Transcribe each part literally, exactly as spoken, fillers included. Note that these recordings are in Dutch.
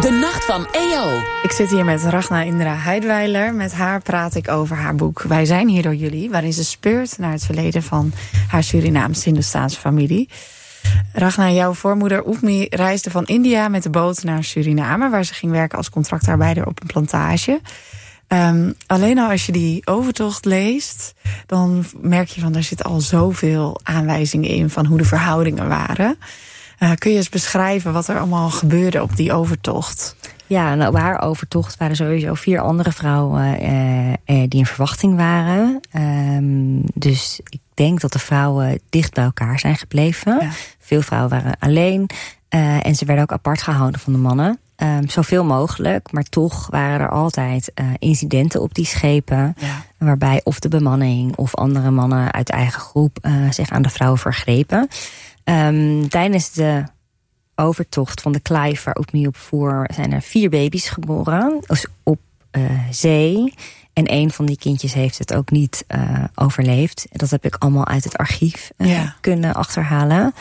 De Nacht van E O. Ik zit hier met Ragna Indra Heidweiler. Met haar praat ik over haar boek Wij zijn hier door jullie, waarin ze speurt naar het verleden van haar Surinaams-Hindoestaanse familie. Ragna, jouw voormoeder Oefmi reisde van India met de boot naar Suriname, waar ze ging werken als contractarbeider op een plantage. Um, alleen al als je die overtocht leest, dan merk je van er zit al zoveel aanwijzingen in van hoe de verhoudingen waren. Uh, kun je eens beschrijven wat er allemaal gebeurde op die overtocht? Ja, nou, op haar overtocht waren sowieso vier andere vrouwen eh, eh, die in verwachting waren. Um, dus ik denk dat de vrouwen dicht bij elkaar zijn gebleven. Ja. Veel vrouwen waren alleen. Uh, en ze werden ook apart gehouden van de mannen. Um, zoveel mogelijk, maar toch waren er altijd uh, incidenten op die schepen. Ja. Waarbij of de bemanning of andere mannen uit de eigen groep uh, zich aan de vrouwen vergrepen. Um, tijdens de overtocht van de Clive waar Oefmi op voer zijn er vier baby's geboren dus op uh, zee. En een van die kindjes heeft het ook niet uh, overleefd. Dat heb ik allemaal uit het archief uh, ja. kunnen achterhalen.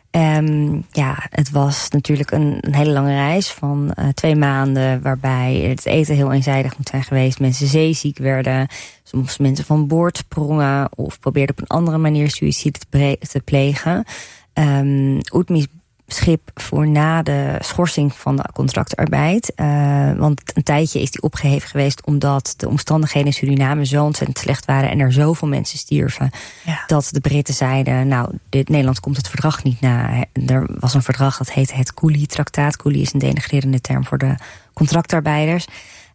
Um, ja, het was natuurlijk een, een hele lange reis van uh, twee maanden, waarbij het eten heel eenzijdig moet zijn geweest. Mensen zeeziek werden, soms mensen van boord sprongen of probeerden op een andere manier suïcide te, pre- te plegen. Um, Oefmi's schip voor na de schorsing van de contractarbeid. Uh, want een tijdje is die opgeheven geweest omdat de omstandigheden in Suriname zo ontzettend slecht waren en er zoveel mensen stierven. Ja. Dat de Britten zeiden, nou, dit Nederland komt het verdrag niet na. Er was een verdrag dat heette het Coolie-traktaat. Coolie is een denigrerende term voor de contractarbeiders.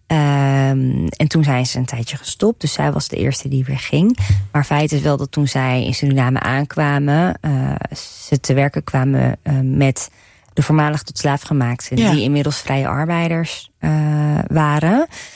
Um, en toen zijn ze een tijdje gestopt. Dus zij was de eerste die weer ging. Maar feit is wel dat toen zij in Suriname aankwamen, uh, ze te werken kwamen uh, met de voormalig tot slaafgemaakten, ja. die inmiddels vrije arbeiders uh, waren.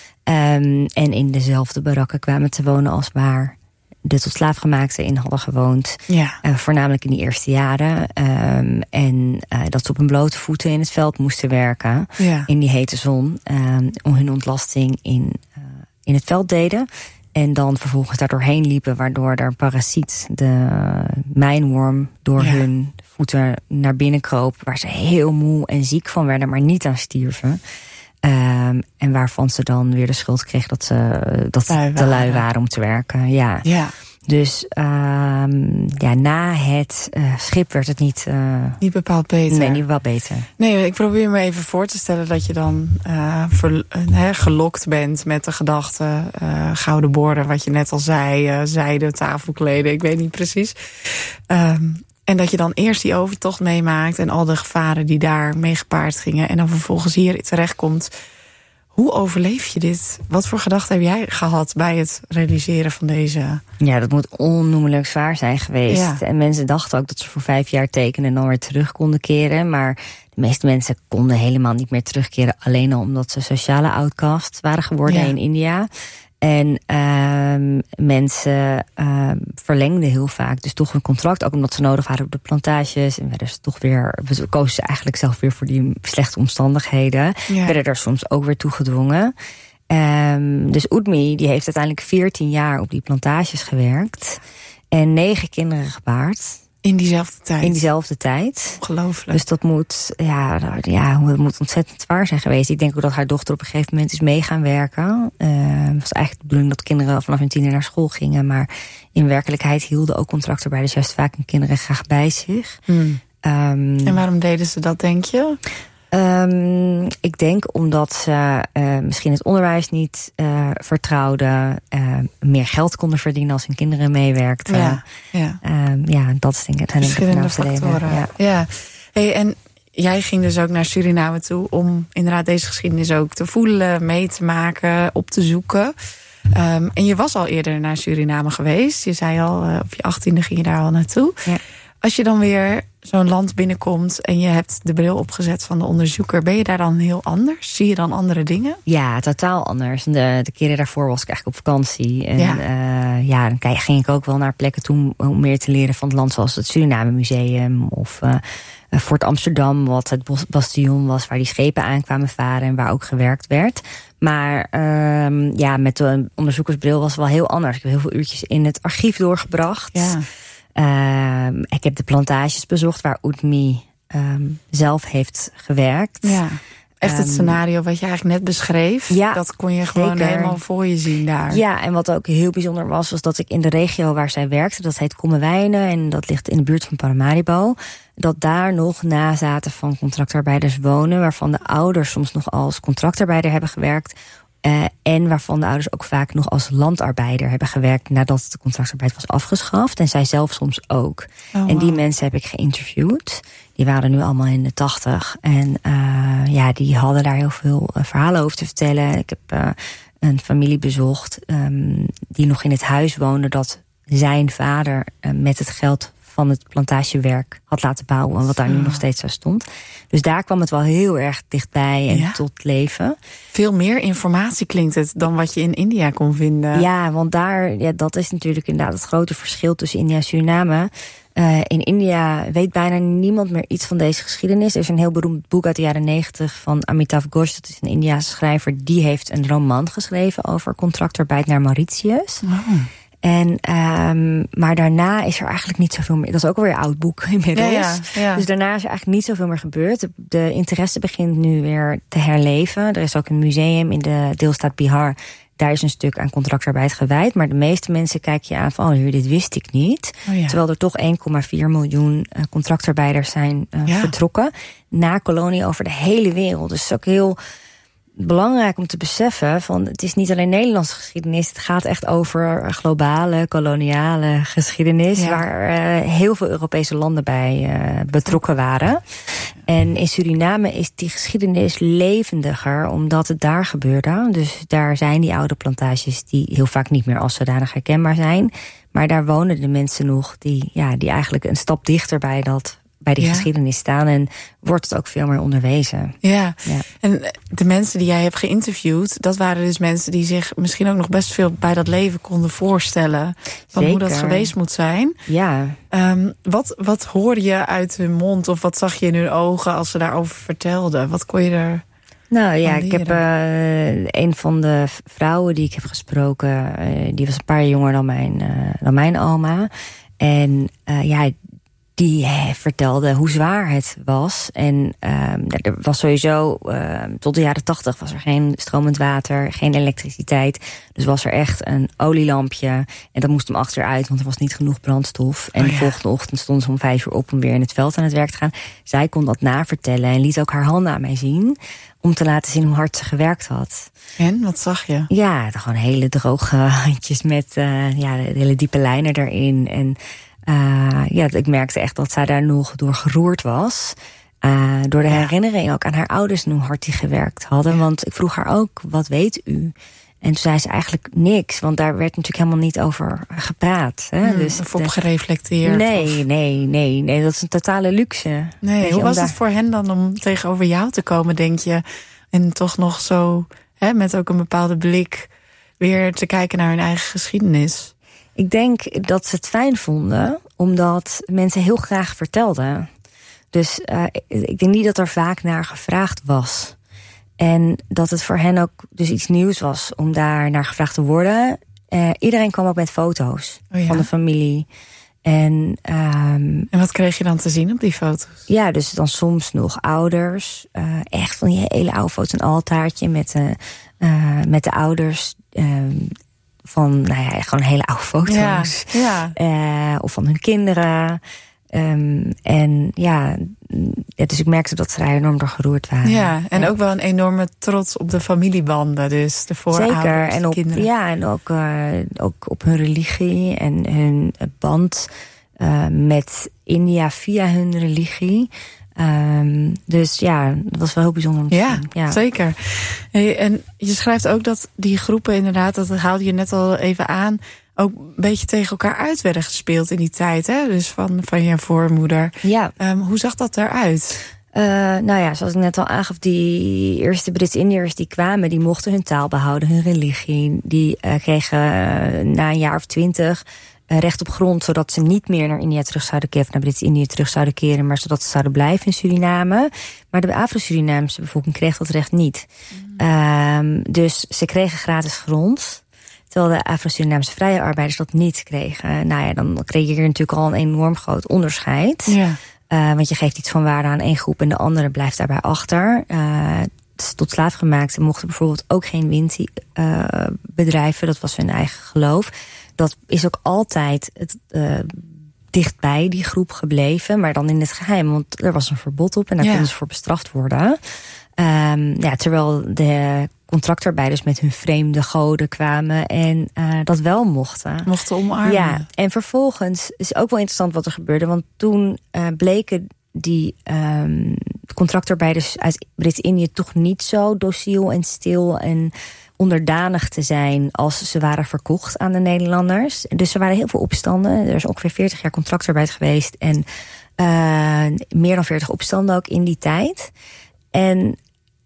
Um, en in dezelfde barakken kwamen te wonen als waar de tot slaafgemaakten in hadden gewoond. Ja. Uh, voornamelijk in die eerste jaren. Um, en uh, dat ze op hun blote voeten in het veld moesten werken. Ja. In die hete zon. Um, om hun ontlasting in, uh, in het veld deden. En dan vervolgens daar doorheen liepen. Waardoor er een parasiet, de mijnworm, door ja. hun voeten naar binnen kroop. Waar ze heel moe en ziek van werden, maar niet aan stierven. Um, en waarvan ze dan weer de schuld kreeg dat ze dat lui te lui waren om te werken. Ja. ja. Dus um, ja, na het uh, schip werd het niet... Uh, niet bepaald beter. Nee, niet bepaald beter. Nee, ik probeer me even voor te stellen dat je dan uh, ver, uh, gelokt bent met de gedachte uh, gouden borden, wat je net al zei, uh, zijde, tafelkleden, ik weet niet precies. Um, En dat je dan eerst die overtocht meemaakt en al de gevaren die daar mee gepaard gingen. En dan vervolgens hier terechtkomt. Hoe overleef je dit? Wat voor gedachten heb jij gehad bij het realiseren van deze... Ja, dat moet onnoemelijk zwaar zijn geweest. Ja. En mensen dachten ook dat ze voor vijf jaar tekenen en dan weer terug konden keren. Maar de meeste mensen konden helemaal niet meer terugkeren. Alleen al omdat ze sociale outcasts waren geworden ja. in India. En uh, mensen uh, verlengden heel vaak dus toch hun contract. Ook omdat ze nodig waren op de plantages. En werden ze toch weer, kozen ze eigenlijk zelf weer voor die slechte omstandigheden. Ja. Werden er soms ook weer toegedwongen. Um, dus Oefmi die heeft uiteindelijk veertien jaar op die plantages gewerkt. En negen kinderen gebaard. In diezelfde tijd? In diezelfde tijd. Ongelooflijk. Dus dat moet, ja, ja, het moet ontzettend zwaar zijn geweest. Ik denk ook dat haar dochter op een gegeven moment is mee gaan werken. Uh, het was eigenlijk de bedoeling dat kinderen vanaf hun tiener naar school gingen. Maar in werkelijkheid hielden ook contractarbeiders juist vaak hun kinderen graag bij zich. Hmm. Um, en waarom deden ze dat, denk je? Um, ik denk omdat ze uh, misschien het onderwijs niet uh, vertrouwden. Uh, meer geld konden verdienen als hun kinderen meewerkten. Ja, ja. Um, ja dat is denk ik het verschillende factoren. Ja. Ja. Hey, en jij ging dus ook naar Suriname toe om inderdaad deze geschiedenis ook te voelen, mee te maken, op te zoeken. Um, en je was al eerder naar Suriname geweest. Je zei al, uh, op je achttiende ging je daar al naartoe. Ja. Als je dan weer zo'n land binnenkomt en je hebt de bril opgezet van de onderzoeker, ben je daar dan heel anders? Zie je dan andere dingen? Ja, totaal anders. De, de keren daarvoor was ik eigenlijk op vakantie. En ja, uh, ja dan ging ik ook wel naar plekken toe om meer te leren van het land, zoals het Suriname Museum of uh, Fort Amsterdam, wat het bastion was waar die schepen aankwamen varen en waar ook gewerkt werd. Maar uh, ja, met de onderzoekersbril was het wel heel anders. Ik heb heel veel uurtjes in het archief doorgebracht. Ja. Uh, ik heb de plantages bezocht waar Oefmi um, zelf heeft gewerkt. Ja. Echt het scenario wat je eigenlijk net beschreef. Ja, dat kon je gewoon zeker. helemaal voor je zien daar. Ja, en wat ook heel bijzonder was, was dat ik in de regio waar zij werkte, dat heet Kommerwijnen en dat ligt in de buurt van Paramaribo, dat daar nog nazaten van contractarbeiders wonen, waarvan de ouders soms nog als contractarbeider hebben gewerkt. Uh, en waarvan de ouders ook vaak nog als landarbeider hebben gewerkt nadat de contractarbeid was afgeschaft. En zij zelf soms ook. Oh, wow. En die mensen heb ik geïnterviewd. Die waren nu allemaal in de tachtig. En uh, ja, die hadden daar heel veel uh, verhalen over te vertellen. Ik heb uh, een familie bezocht um, die nog in het huis woonde dat zijn vader uh, met het geld van het plantagewerk had laten bouwen, wat daar nu nog steeds zo stond. Dus daar kwam het wel heel erg dichtbij en ja. tot leven. Veel meer informatie klinkt het dan wat je in India kon vinden. Ja, want daar, ja, dat is natuurlijk inderdaad het grote verschil tussen India en Suriname. Uh, in India weet bijna niemand meer iets van deze geschiedenis. Er is een heel beroemd boek uit de jaren negentig van Amitav Ghosh. Dat is een Indiaanse schrijver. Die heeft een roman geschreven over contractarbeid naar Mauritius. Oh. En, um, maar daarna is er eigenlijk niet zoveel meer. Dat is ook alweer een oud boek inmiddels. Ja, ja, ja. Dus daarna is er eigenlijk niet zoveel meer gebeurd. De, de interesse begint nu weer te herleven. Er is ook een museum in de deelstaat Bihar. Daar is een stuk aan contractarbeid gewijd. Maar de meeste mensen kijken je aan van, oh, dit wist ik niet. Oh ja. Terwijl er toch één komma vier miljoen contractarbeiders zijn uh, ja. vertrokken. Na kolonie over de hele wereld. Dus het is ook heel belangrijk om te beseffen van, het is niet alleen Nederlandse geschiedenis. Het gaat echt over globale, koloniale geschiedenis. Ja. Waar uh, heel veel Europese landen bij uh, betrokken waren. En in Suriname is die geschiedenis levendiger, omdat het daar gebeurde. Dus daar zijn die oude plantages die heel vaak niet meer als zodanig herkenbaar zijn. Maar daar wonen de mensen nog die, ja, die eigenlijk een stap dichter bij dat bij die ja. geschiedenis staan. En wordt het ook veel meer onderwezen. Ja. ja, en de mensen die jij hebt geïnterviewd, dat waren dus mensen die zich misschien ook nog best veel bij dat leven konden voorstellen. Van Zeker. Hoe dat geweest moet zijn. Ja. Um, wat, wat hoorde je uit hun mond of wat zag je in hun ogen als ze daarover vertelden? Wat kon je er... Nou ja, ik heb uh, een van de vrouwen die ik heb gesproken, uh, die was een paar jaar jonger dan mijn, uh, dan mijn oma. En uh, ja, die eh, vertelde hoe zwaar het was. En uh, er was sowieso, uh, tot de jaren tachtig was er geen stromend water, geen elektriciteit. Dus was er echt een olielampje. En dat moest hem achteruit, want er was niet genoeg brandstof. En oh ja. de volgende ochtend stond ze om vijf uur op om weer in het veld aan het werk te gaan. Zij kon dat navertellen en liet ook haar handen aan mij zien, om te laten zien hoe hard ze gewerkt had. En, wat zag je? Ja, gewoon hele droge handjes met uh, ja, de hele diepe lijnen erin. En Uh, ja, ik merkte echt dat zij daar nog door geroerd was. Uh, door de ja. herinnering ook aan haar ouders en hoe hard die gewerkt hadden. Ja. Want ik vroeg haar ook, wat weet u? En toen zei ze eigenlijk niks. Want daar werd natuurlijk helemaal niet over gepraat. Hè? Hmm, dus of op gereflecteerd? Nee, of... nee, nee, nee. Dat is een totale luxe. Nee, hoe was daar... het voor hen dan om tegenover jou te komen, denk je? En toch nog zo, hè, met ook een bepaalde blik, weer te kijken naar hun eigen geschiedenis? Ik denk dat ze het fijn vonden, omdat mensen heel graag vertelden. Dus uh, ik denk niet dat er vaak naar gevraagd was. En dat het voor hen ook dus iets nieuws was om daar naar gevraagd te worden. Uh, iedereen kwam ook met foto's oh ja? van de familie. En, um, en wat kreeg je dan te zien op die foto's? Ja, dus dan soms nog ouders. Uh, echt van die hele oude foto's, een altaartje met, uh, uh, met de ouders. Uh, Van, nou ja, gewoon hele oude foto's. Ja, ja. Uh, of van hun kinderen. Um, en ja, dus ik merkte dat ze daar enorm door geroerd waren. Ja, en ja. ook wel een enorme trots op de familiebanden. Dus de voorouders, Zeker. En de op, kinderen. Ja, en ook, uh, ook op hun religie en hun band uh, met India via hun religie. Um, dus ja, dat was wel heel bijzonder om te ja, zien. Ja, zeker. Hey, en je schrijft ook dat die groepen inderdaad, dat haalde je net al even aan, ook een beetje tegen elkaar uit werden gespeeld in die tijd. Hè? Dus van, van je voormoeder. Ja. Um, hoe zag dat eruit? Uh, nou ja, zoals ik net al aangaf, die eerste Brits-Indiërs die kwamen, die mochten hun taal behouden, hun religie. Die uh, kregen uh, na een jaar of twintig Uh, recht op grond, zodat ze niet meer naar India terug zouden keren, of naar Brits-Indië terug zouden keren, maar zodat ze zouden blijven in Suriname. Maar de Afro-Surinaamse bevolking kreeg dat recht niet. Mm. Um, dus ze kregen gratis grond, terwijl de Afro-Surinaamse vrije arbeiders dat niet kregen. Nou ja, dan kreeg je hier natuurlijk al een enorm groot onderscheid. Ja. Uh, want je geeft iets van waarde aan één groep en de andere blijft daarbij achter. Uh, tot slaafgemaakten mochten bijvoorbeeld ook geen winst uh, bedrijven. Dat was hun eigen geloof. Dat is ook altijd het, uh, dichtbij die groep gebleven. Maar dan in het geheim, want er was een verbod op. En daar ja. konden ze voor bestraft worden. Um, ja, terwijl de contractarbeiders met hun vreemde goden kwamen en uh, dat wel mochten. Mochten omarmen. Ja, en vervolgens is ook wel interessant wat er gebeurde. Want toen uh, bleken die um, contractarbeiders uit Brits-Indië toch niet zo dociel en stil en onderdanig te zijn als ze waren verkocht aan de Nederlanders. Dus er waren heel veel opstanden. Er is ongeveer veertig jaar contractarbeid geweest en uh, meer dan veertig opstanden ook in die tijd. En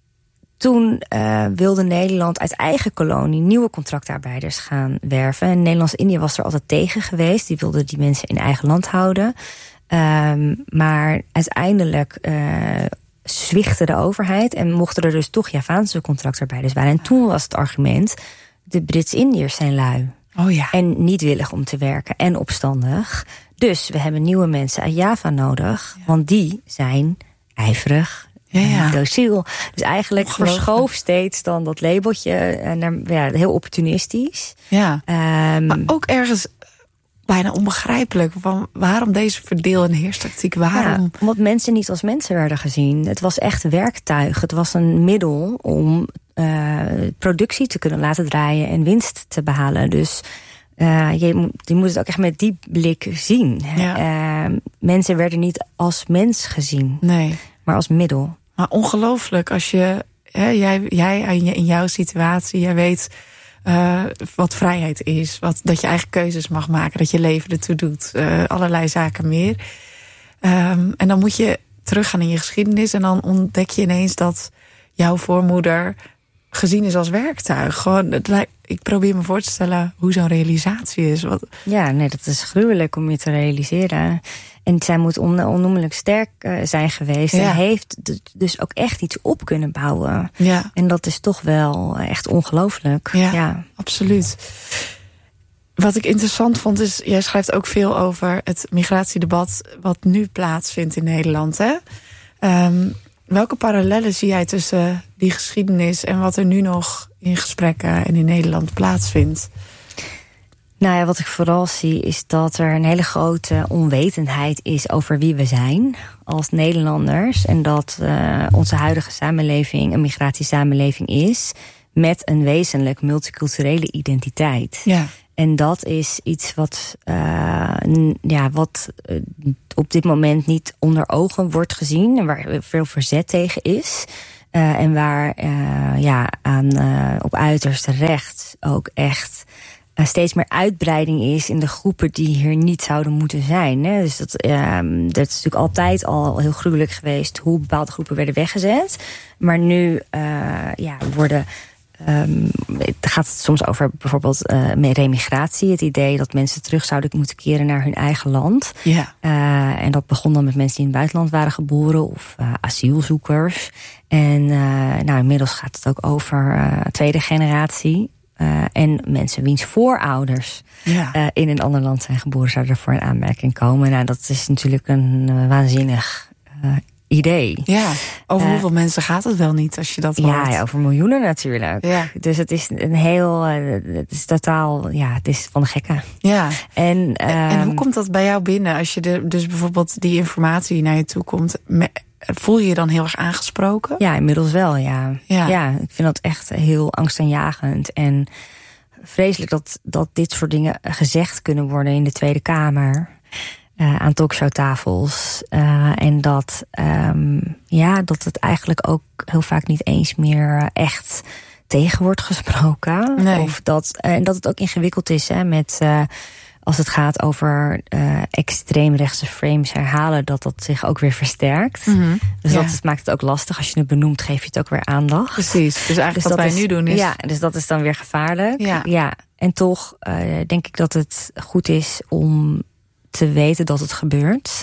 toen uh, wilde Nederland uit eigen kolonie nieuwe contractarbeiders gaan werven. En Nederlands-Indië was er altijd tegen geweest. Die wilden die mensen in eigen land houden. Um, maar uiteindelijk uh, zwichtte de overheid en mochten er dus toch Javaanse contractarbeiders waren. En toen was het argument, de Brits-Indiërs zijn lui. Oh ja. En niet willig om te werken en opstandig. Dus we hebben nieuwe mensen uit Java nodig. Ja. Want die zijn ijverig. Ja, ja. Dociel. Dus eigenlijk verschoof steeds dan dat labeltje naar, ja, heel opportunistisch. Ja. Um, maar ook ergens bijna onbegrijpelijk. Van waarom deze verdeel- en heerstactiek? Waarom? Ja, omdat mensen niet als mensen werden gezien. Het was echt werktuig. Het was een middel om uh, productie te kunnen laten draaien en winst te behalen. Dus uh, je, moet, je moet het ook echt met die blik zien. Ja. Uh, mensen werden niet als mens gezien. Nee. Maar als middel. Maar ongelooflijk als je, hè, jij, jij in jouw situatie, jij weet uh, wat vrijheid is, wat, dat je eigen keuzes mag maken, dat je leven ertoe doet, uh, allerlei zaken meer. Um, en dan moet je teruggaan in je geschiedenis en dan ontdek je ineens dat jouw voormoeder gezien is als werktuig. Gewoon, het lijkt, ik probeer me voor te stellen hoe zo'n realisatie is. Wat... Ja, nee, dat is gruwelijk om je te realiseren. En zij moet on, onnoemelijk sterk uh, zijn geweest. Ja. En heeft dus ook echt iets op kunnen bouwen. Ja. En dat is toch wel echt ongelooflijk. Ja, ja, absoluut. Wat ik interessant vond is, jij schrijft ook veel over het migratiedebat wat nu plaatsvindt in Nederland. Hè? Um, welke parallellen zie jij tussen die geschiedenis en wat er nu nog in gesprekken en in Nederland plaatsvindt? Nou ja, wat ik vooral zie is dat er een hele grote onwetendheid is over wie we zijn als Nederlanders. En dat uh, onze huidige samenleving een migratiesamenleving is met een wezenlijk multiculturele identiteit. Ja. En dat is iets wat, uh, n- ja, wat uh, op dit moment niet onder ogen wordt gezien en waar veel verzet tegen is. Uh, en waar uh, ja, aan, uh, op uiterste recht ook echt uh, steeds meer uitbreiding is in de groepen die hier niet zouden moeten zijn. Hè. Dus dat, uh, dat is natuurlijk altijd al heel gruwelijk geweest hoe bepaalde groepen werden weggezet. Maar nu uh, ja, worden... Um, het gaat het soms over bijvoorbeeld uh, met remigratie. Het idee dat mensen terug zouden moeten keren naar hun eigen land. Ja. Uh, en dat begon dan met mensen die in het buitenland waren geboren of uh, asielzoekers. En uh, nou, inmiddels gaat het ook over uh, tweede generatie. Uh, en mensen wiens voorouders ja. uh, in een ander land zijn geboren zouden ervoor in aanmerking komen. Nou, dat is natuurlijk een uh, waanzinnig uh, idee. Ja, over uh, hoeveel mensen gaat het wel niet als je dat hoort? Ja, ja, over miljoenen natuurlijk. Ja. Dus het is een heel, uh, het is totaal, ja, het is van de gekken. Ja. En, uh, en hoe komt dat bij jou binnen? Als je de, dus bijvoorbeeld die informatie naar je toe komt, me, voel je je dan heel erg aangesproken? Ja, inmiddels wel, ja. Ja, ja ik vind dat echt heel angstaanjagend en vreselijk dat, dat dit soort dingen gezegd kunnen worden in de Tweede Kamer. Uh, aan talkshowtafels. Uh, en dat, um, ja, dat het eigenlijk ook heel vaak niet eens meer echt tegen wordt gesproken. Nee. Of dat, uh, en dat het ook ingewikkeld is hè, met, uh, als het gaat over uh, extreemrechtse frames herhalen, dat dat zich ook weer versterkt. Mm-hmm. Dus ja. dat het maakt het ook lastig. Als je het benoemt, geef je het ook weer aandacht. Precies. Dus eigenlijk dus wat wij is, nu doen is... Ja, dus dat is dan weer gevaarlijk. Ja. ja. En toch uh, denk ik dat het goed is om te weten dat het gebeurt.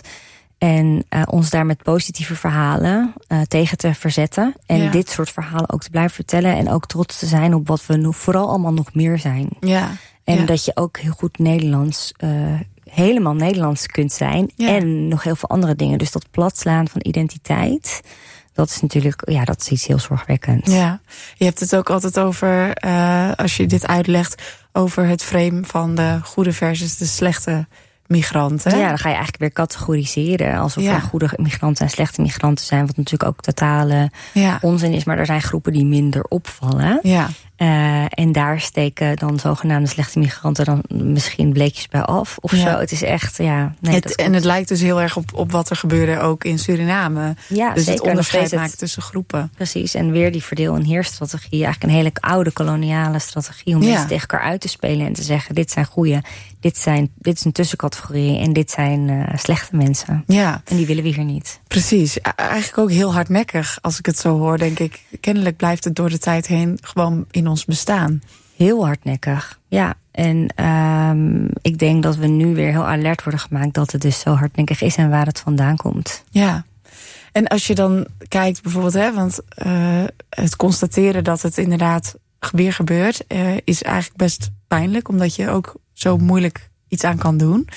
En uh, ons daar met positieve verhalen uh, tegen te verzetten. En ja. dit soort verhalen ook te blijven vertellen. En ook trots te zijn op wat we nog, vooral allemaal nog meer zijn. Ja. En ja. dat je ook heel goed Nederlands, uh, helemaal Nederlands kunt zijn. Ja. En nog heel veel andere dingen. Dus dat platslaan van identiteit, dat is natuurlijk, ja, dat is iets heel zorgwekkends. Ja, je hebt het ook altijd over, uh, als je dit uitlegt, over het frame van de goede versus de slechte migranten. Ja, dan ga je eigenlijk weer categoriseren. Alsof ja. er goede migranten en slechte migranten zijn. Wat natuurlijk ook totale ja. onzin is. Maar er zijn groepen die minder opvallen. Ja. Uh, en daar steken dan zogenaamde slechte migranten dan misschien bleekjes bij af. Of ja. zo. Het is echt, ja. Nee, het, dat en het lijkt dus heel erg op, op wat er gebeurde ook in Suriname. Ja, dus zeker. het onderscheid het, maken tussen groepen. Precies. En weer die verdeel- en heerstrategie. Eigenlijk een hele oude koloniale strategie. Om ja. mensen tegen elkaar uit te spelen. En te zeggen, dit zijn goeie. Dit, zijn, dit is een tussencategorie. En dit zijn uh, slechte mensen. Ja. En die willen we hier niet. Precies. Eigenlijk ook heel hardnekkig. Als ik het zo hoor, denk ik. Kennelijk blijft het door de tijd heen gewoon in ons bestaan. Heel hardnekkig, ja. En um, ik denk dat we nu weer heel alert worden gemaakt dat het dus zo hardnekkig is en waar het vandaan komt. Ja. En als je dan kijkt bijvoorbeeld, hè, want uh, het constateren dat het inderdaad weer gebeurt, uh, is eigenlijk best pijnlijk, omdat je ook zo moeilijk iets aan kan doen.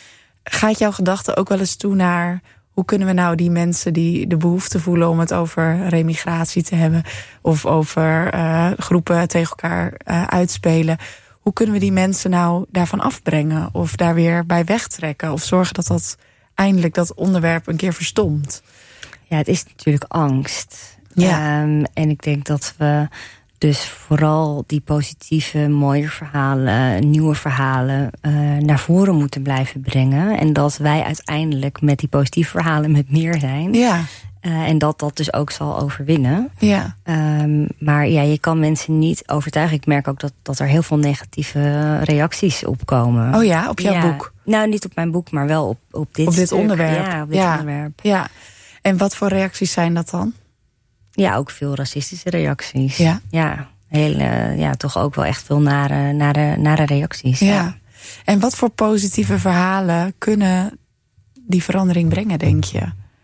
Gaat jouw gedachte ook wel eens toe naar hoe kunnen we nou die mensen die de behoefte voelen om het over remigratie te hebben of over uh, groepen tegen elkaar uh, uitspelen, hoe kunnen we die mensen nou daarvan afbrengen of daar weer bij wegtrekken of zorgen dat dat eindelijk dat onderwerp een keer verstomt? Ja, het is natuurlijk angst. Ja. Um, en ik denk dat we dus vooral die positieve, mooie verhalen, nieuwe verhalen uh, naar voren moeten blijven brengen. En dat wij uiteindelijk met die positieve verhalen met meer zijn. Ja. Uh, en dat dat dus ook zal overwinnen. Ja. Um, maar ja, je kan mensen niet overtuigen. Ik merk ook dat, dat er heel veel negatieve reacties opkomen. Oh ja, op jouw ja. boek? Nou, niet op mijn boek, maar wel op, op dit Op dit stuk. onderwerp? Ja, op dit ja. onderwerp. Ja. En wat voor reacties zijn dat dan? Ja, ook veel racistische reacties. Ja. Ja, heel, uh, ja toch ook wel echt veel nare, nare, nare reacties. Ja. ja. En wat voor positieve verhalen kunnen die verandering brengen, denk je?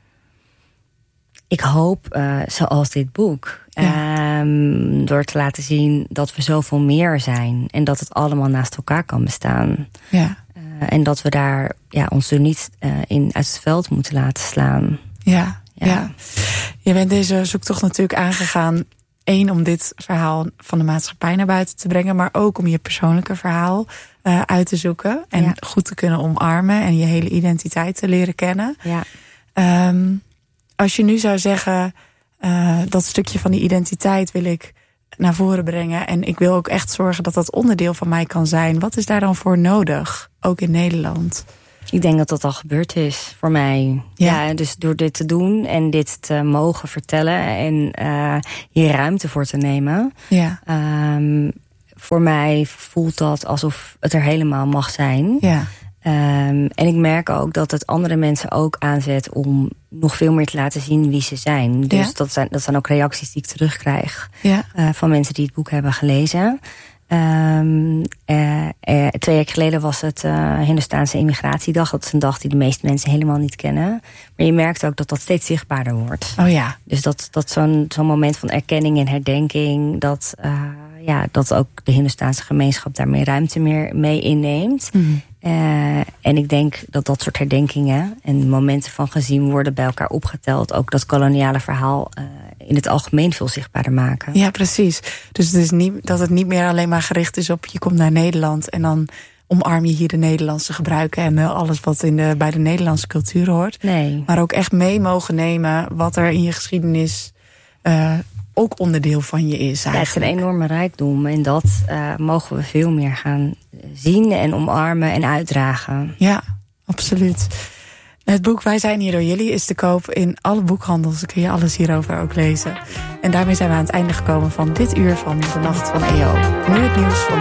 Ik hoop, uh, zoals dit boek, ja. um, door te laten zien dat we zoveel meer zijn. En dat het allemaal naast elkaar kan bestaan. Ja. Uh, en dat we daar ja, ons er niet uh, in uit het veld moeten laten slaan. Ja, ja. ja. Je bent deze zoektocht natuurlijk aangegaan. Eén, om dit verhaal van de maatschappij naar buiten te brengen. Maar ook om je persoonlijke verhaal uh, uit te zoeken. En ja. goed te kunnen omarmen. En je hele identiteit te leren kennen. Ja. Um, als je nu zou zeggen, uh, dat stukje van die identiteit wil ik naar voren brengen. En ik wil ook echt zorgen dat dat onderdeel van mij kan zijn. Wat is daar dan voor nodig? Ook in Nederland. Ik denk dat dat al gebeurd is voor mij. Ja, ja dus door dit te doen en dit te mogen vertellen en uh, hier ruimte voor te nemen. Ja. Um, voor mij voelt dat alsof het er helemaal mag zijn. Ja. Um, en ik merk ook dat het andere mensen ook aanzet om nog veel meer te laten zien wie ze zijn. Dus ja. dat, zijn, dat zijn ook reacties die ik terugkrijg ja. uh, van mensen die het boek hebben gelezen. Um, uh, uh, twee jaar geleden was het uh, Hindoestaanse Immigratiedag. Dat is een dag die de meeste mensen helemaal niet kennen. Maar je merkt ook dat dat steeds zichtbaarder wordt. Oh ja. Dus dat, dat zo'n, zo'n moment van erkenning en herdenking, dat, uh, ja, dat ook de Hindoestaanse gemeenschap daar meer ruimte meer mee inneemt. Mm-hmm. Uh, en ik denk dat dat soort herdenkingen en momenten van gezien worden bij elkaar opgeteld ook dat koloniale verhaal uh, in het algemeen veel zichtbaarder maken. Ja, precies. Dus het is niet, dat het niet meer alleen maar gericht is op je komt naar Nederland en dan omarm je hier de Nederlandse gebruiken en alles wat in de, bij de Nederlandse cultuur hoort. Nee. Maar ook echt mee mogen nemen wat er in je geschiedenis uh, ook onderdeel van je is. Ja, het is een enorme rijkdom en dat uh, mogen we veel meer gaan zien en omarmen en uitdragen. Ja, absoluut. Het boek Wij zijn hier door jullie is te koop in alle boekhandels. Dan kun je alles hierover ook lezen. En daarmee zijn we aan het einde gekomen van dit uur van de Nacht van E O. Nu het nieuws van